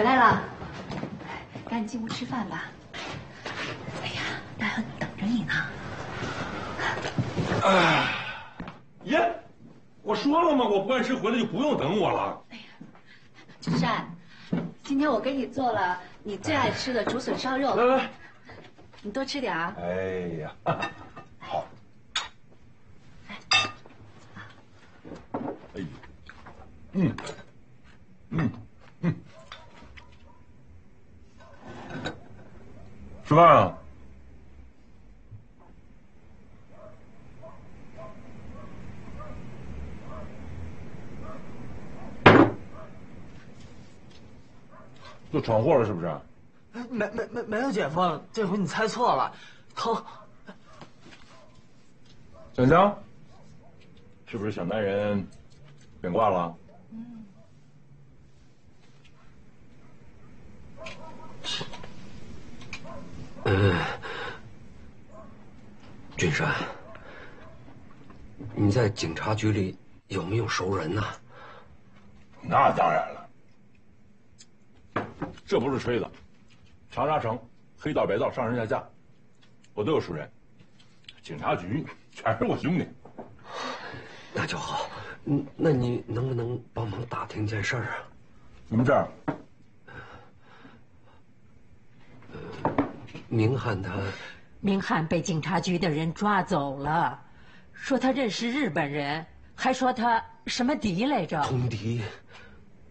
回来了，赶紧进屋吃饭吧。哎呀，大恒等着你呢。 爷，我说了吗？我不按时回来就不用等我了。 哎呀，志善，今天我给你做了你最爱吃的竹笋烧肉， 来， 你多吃点啊。 哎呀，好。哎呦，吃饭啊？又闯祸了是不是？ 没有，姐夫，这回你猜错了，疼。 香香，是不是小男人变卦了？ 君山，你在警察局里有没有熟人呢？ 那当然了，这不是吹的，长沙城黑道白道上上下下，我都有熟人，警察局全是我兄弟。 那就好，那你能不能帮忙打听件事啊？ 什么事儿？ 明翰他。 明翰被警察局的人抓走了，说他认识日本人，还说他什么敌来着？ 通敌。